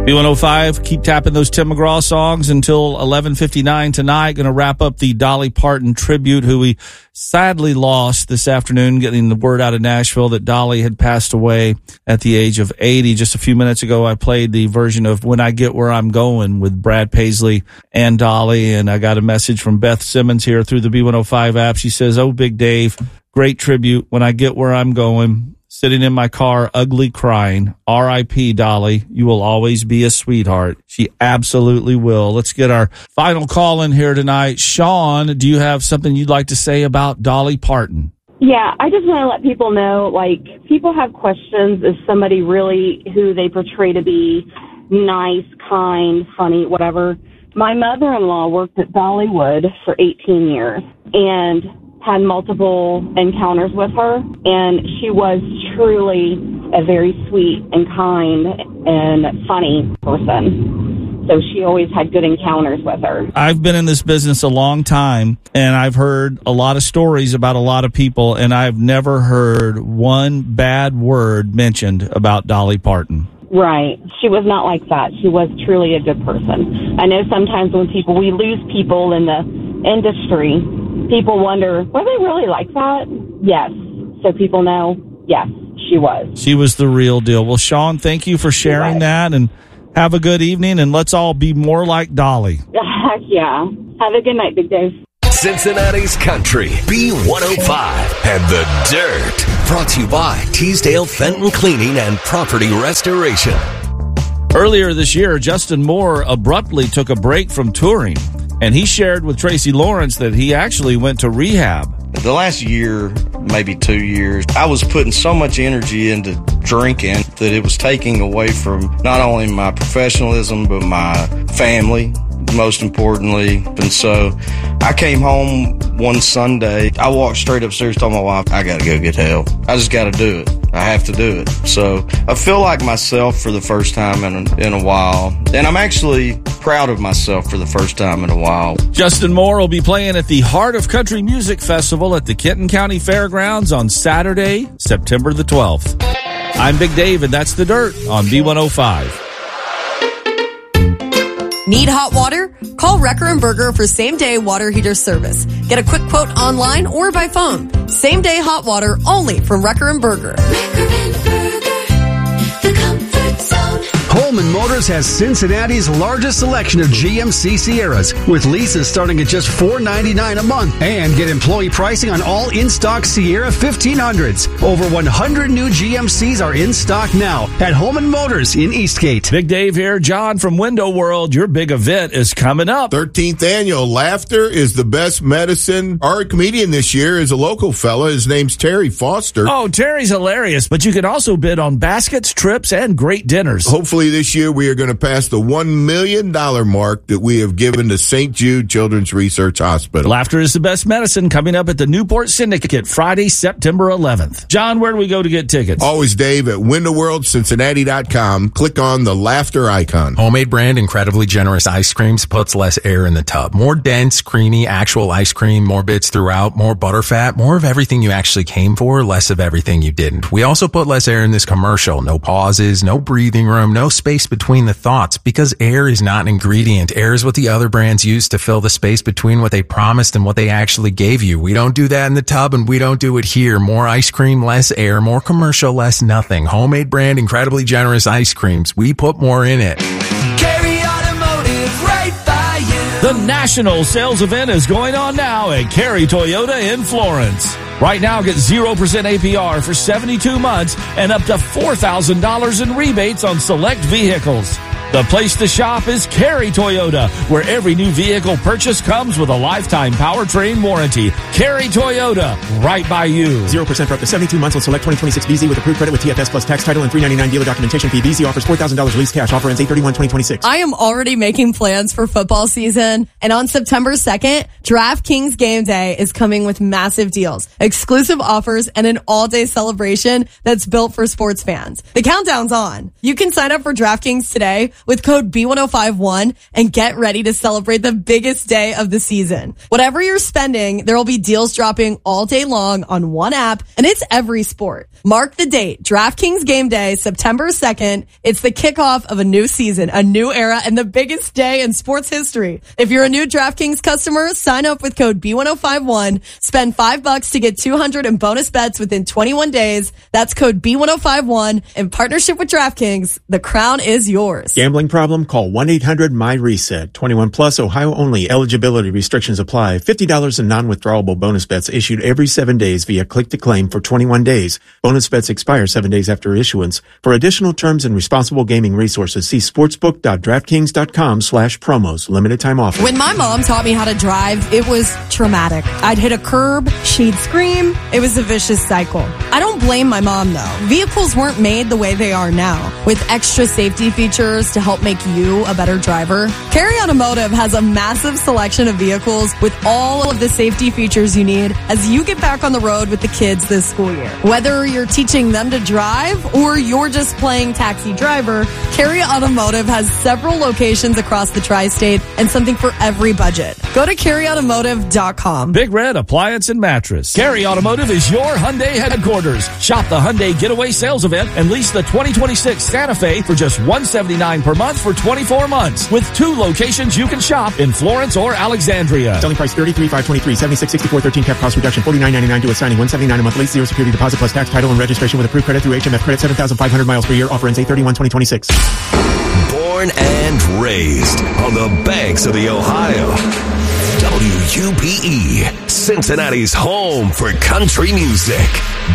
B105, keep tapping those Tim McGraw songs until 11:59 tonight. Going to wrap up the Dolly Parton tribute, who we sadly lost this afternoon, getting the word out of Nashville that Dolly had passed away at the age of 80. Just a few minutes ago, I played the version of When I Get Where I'm Going with Brad Paisley and Dolly, and I got a message from Beth Simmons here through the B105 app. She says, "Oh, Big Dave, great tribute. When I get where I'm going, sitting in my car, ugly crying. R.I.P. Dolly. You will always be a sweetheart." She absolutely will. Let's get our final call in here tonight. Sean, do you have something you'd like to say about Dolly Parton? Yeah, I just want to let people know, like, people have questions. Is somebody really who they portray to be nice, kind, funny, whatever? My mother-in-law worked at Dollywood for 18 years and had multiple encounters with her, and she was truly a very sweet and kind and funny person. So she always had good encounters with her. I've been in this business a long time, and I've heard a lot of stories about a lot of people, and I've never heard one bad word mentioned about Dolly Parton. Right. She was not like that. She was truly a good person. I know sometimes when we lose people in the industry, people wonder, were they really like that? Yes. So people know, yes, she was. She was the real deal. Well, Sean, thank you for sharing that, and have a good evening, and let's all be more like Dolly. Yeah. Have a good night, Big Dave. Cincinnati's Country, B105, and The Dirt. Brought to you by Teasdale Fenton Cleaning and Property Restoration. Earlier this year, Justin Moore abruptly took a break from touring, and he shared with Tracy Lawrence that he actually went to rehab. The last year, maybe 2 years, I was putting so much energy into drinking that it was taking away from not only my professionalism, but my family, most importantly. And so I came home one Sunday. I walked straight upstairs, told my wife, I got to go get help. I just got to do it. I have to do it. So I feel like myself for the first time in a while. And I'm actually proud of myself for the first time in a while. Justin Moore will be playing at the Heart of Country Music Festival at the Kenton County Fairgrounds on Saturday, September the 12th. I'm Big Dave, and that's The Dirt on B105. Need hot water? Call Wrecker & Berger for same-day water heater service. Get a quick quote online or by phone. Same-day hot water only from Wrecker & Berger. The comfort zone. Holman Motors has Cincinnati's largest selection of GMC Sierras, with leases starting at just $499 a month. And get employee pricing on all in-stock Sierra 1500s. Over 100 new GMCs are in stock now at Holman Motors in Eastgate. Big Dave here. John from Window World. Your big event is coming up. 13th annual Laughter is the Best Medicine. Our comedian this year is a local fella. His name's Terry Foster. Oh, Terry's hilarious. But you can also bid on baskets, trips, and great dinners. Hopefully this year we are going to pass the $1 million mark that we have given to St. Jude Children's Research Hospital. Laughter is the Best Medicine, coming up at the Newport Syndicate Friday, September 11th. John, where do we go to get tickets? Always, Dave, at WindowWorldCincinnati.com. Click on the Laughter icon. Homemade brand, incredibly generous ice creams puts less air in the tub. More dense, creamy, actual ice cream, more bits throughout, more butterfat, more of everything you actually came for, less of everything you didn't. We also put less air in this commercial. No pauses, no breathing room, no space between the thoughts, because air is not an ingredient. Air is what the other brands use to fill the space between what they promised and what they actually gave you. We don't do that in the tub, and we don't do it here. More ice cream, less air, more commercial, less nothing. Homemade brand, incredibly generous ice creams. We put more in it. Carry Automotive, right by you. The national sales event is going on now at Carey Toyota in Florence. Right now, get 0% APR for 72 months and up to $4,000 in rebates on select vehicles. The place to shop is Carey Toyota, where every new vehicle purchase comes with a lifetime powertrain warranty. Carey Toyota, right by you. 0% for up to 72 months on select 2026 BZ with approved credit with TFS plus tax title and $399 dealer documentation fee. BZ offers $4,000 lease cash. Offer ends 8/31/2026. I am already making plans for football season, and on September 2nd, DraftKings Game Day is coming with massive deals, exclusive offers, and an all-day celebration that's built for sports fans. The countdown's on. You can sign up for DraftKings today with code B1051 and get ready to celebrate the biggest day of the season. Whatever you're spending, there will be deals dropping all day long on one app, and it's every sport. Mark the date, DraftKings Game Day, September 2nd. It's the kickoff of a new season, a new era, and the biggest day in sports history. If you're a new DraftKings customer, sign up with code B1051. Spend $5 to get $200 in bonus bets within 21 days. That's code B1051. In partnership with DraftKings, the crown is yours. Gambling problem? Call 1-800-MY-RESET. 21 plus, Ohio only. Eligibility restrictions apply. $50 in non-withdrawable bonus bets issued every 7 days via click to claim for 21 days. Bonus bets expire 7 days after issuance. For additional terms and responsible gaming resources, see sportsbook.draftkings.com/promos. Limited time offer. When my mom taught me how to drive, it was traumatic. I'd hit a curb, she'd scream. It was a vicious cycle. I don't blame my mom though. Vehicles weren't made the way they are now, with extra safety features to help make you a better driver. Carry Automotive has a massive selection of vehicles with all of the safety features you need as you get back on the road with the kids this school year. Whether you're teaching them to drive or you're just playing taxi driver, Carry Automotive has several locations across the tri-state and something for every budget. Go to carryautomotive.com. Big Red Appliance and Mattress. Carry Automotive is your Hyundai headquarters. Shop the Hyundai Getaway Sales Event and lease the 2026 Santa Fe for just $179 per month for 24 months. With 2 locations you can shop in Florence or Alexandria. Selling price $33,523, $76,64, 13 cap cost reduction, $49.99 due at signing, $179 a month lease, 0 security deposit plus tax, title, and registration with approved credit through HMF credit, 7,500 miles per year. Offer ends 8/31/2026. Born and raised on the banks of the Ohio. WUPE, Cincinnati's home for country music.